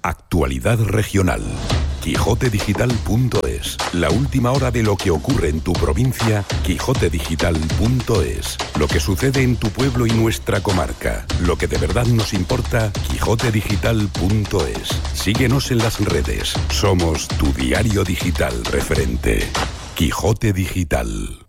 Actualidad regional. QuixoteDigital.es. La última hora de lo que ocurre en tu provincia. QuixoteDigital.es. Lo que sucede en tu pueblo y nuestra comarca. Lo que de verdad nos importa. QuixoteDigital.es. Síguenos en las redes. Somos tu diario digital referente. Quijote Digital.